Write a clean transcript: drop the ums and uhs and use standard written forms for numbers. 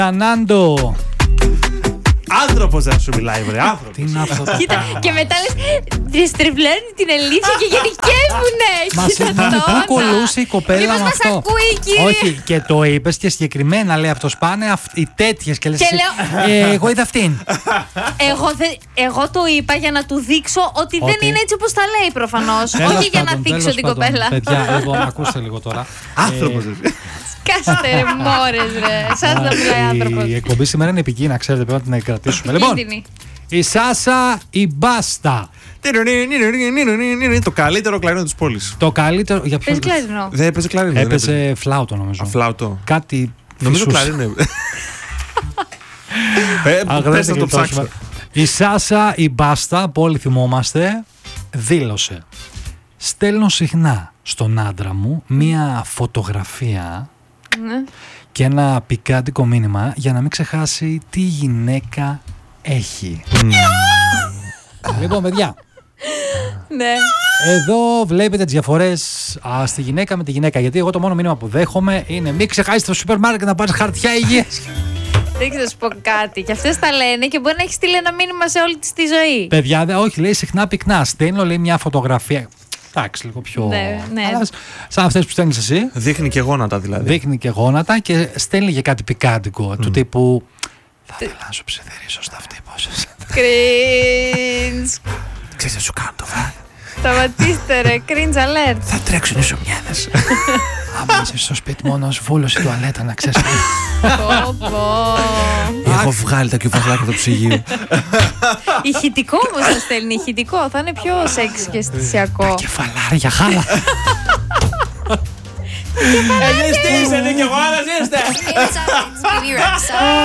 Ανάντο. Άνθρωπος δεν σου μιλάει, βρε, άνθρωπος. Τι είναι αυτό το Κοίτα, πράγμα? και μετά λες, στριβλώνει την Ελίσσα και γενικεύουνε. Μα Κοίτα συγγνώμη, πού τώρα. κολούσε η κοπέλα Μήπως με μας αυτό? ακούει, κύριε? Όχι, και το είπες και συγκεκριμένα λέει αυτός πάνε οι τέτοιες και λες Και εσύ, εγώ είδα αυτήν. Εγώ το είπα για να του δείξω ότι δεν Ότι? είναι έτσι όπως τα λέει προφανώς. Τέλος Όχι για να πάντων, δείξω τέλος την πάντων. κοπέλα. Παιδιά, λοιπόν, ακούστε λίγο τώρα. Άνθρωπος δεν. Κάστε ρε μόρες ρε. Σας να μιλάει άνθρωπος. Η εκπομπή σήμερα είναι επικίνδυνα, ξέρετε, πρέπει να την κρατήσουμε. Λοιπόν, Κίνδυνη. η Σάσα η Μπάστα. Το καλύτερο κλαρίνο της πόλης. Το καλύτερο. Για ποιο Παίζει κλαρινό. Δεν έπαιζε κλαρίνο. δεν Έπαιζε φλάουτο, νομίζω. Φλάουτο. Κάτι. Νομίζω φυσούσε. κλαρίνο. Αγραία Πες να το ψάξω. Η Σάσα η Μπάστα, που όλοι θυμόμαστε, δήλωσε: στέλνω συχνά στον άντρα μου μία φωτογραφία Ναι. και ένα πικάντικο μήνυμα για να μην ξεχάσει τι γυναίκα έχει. Λοιπόν, παιδιά, Ναι. εδώ βλέπετε τις διαφορές στη γυναίκα με τη γυναίκα. Γιατί εγώ το μόνο μήνυμα που δέχομαι είναι μην ξεχάσεις το σούπερ μάρκετ να πάρεις χαρτιά υγείας. Δεν ξέρω να σου πω κάτι. Και αυτές τα λένε και μπορεί να έχει στείλει ένα μήνυμα σε όλη της τη ζωή. Παιδιά, όχι, λέει συχνά πυκνά. Στέλνω, λέει, μια φωτογραφία. Εντάξει, λίγο πιο. Ναι. Αλλά σαν αυτές που στέλνεις εσύ. Δείχνει και γόνατα δηλαδή. Δείχνει και γόνατα και στέλνει και κάτι πικάντικο. Του τύπου. Θα ήθελα να σου ψιθυρίσω στα αυτή πόσες. Cringe. Ξέρεις να σου κάνω το βράδυ. Σταματήστε ρε. Cringe alert. Θα τρέξουν οι ζουμιάδες. Άμα είσαι στο σπίτι μόνο ως βούλος η τουαλέτα, να ξέρεις. Πω, πω. Έχω βγάλει τα κυβερνάκια του ψυγείου. Ηχητικό όμως θα στέλνει. Ηχητικό. Θα είναι πιο σεξ και αισθησιακό. Κεφαλάρια, χάλα. Εσείς τι είστε, και εγώ άλλας είστε. It's Baby Rexa.